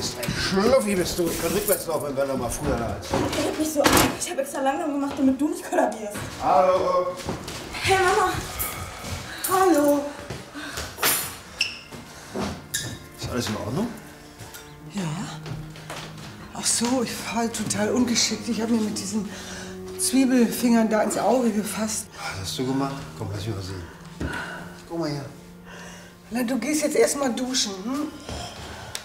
bist ein Schluffi, bist du. Ich kann rückwärts laufen, wenn du mal früher da ist. Red mich so an. Ich habe extra langsam gemacht, damit du nicht kollabierst. Hallo. Hey, Mama. Hallo. Ist alles in Ordnung? Ja. Ach so, ich war halt total ungeschickt. Ich habe mir mit diesen Zwiebelfingern da ins Auge gefasst. Was hast du gemacht? Komm, lass mich mal sehen. Guck mal her. Na, du gehst jetzt erst mal duschen, hm?